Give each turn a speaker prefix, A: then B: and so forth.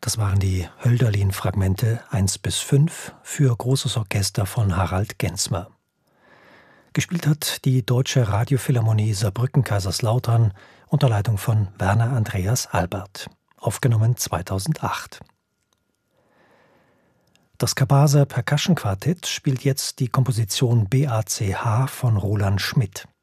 A: Das waren die Hölderlin-Fragmente 1 bis 5 für großes Orchester von Harald Genzmer. Gespielt hat die Deutsche Radiophilharmonie Saarbrücken-Kaiserslautern unter Leitung von Werner Andreas Albert. Aufgenommen 2008. Das Kabasa Percussion Quartett spielt jetzt die Komposition BACH von Roland Schmidt.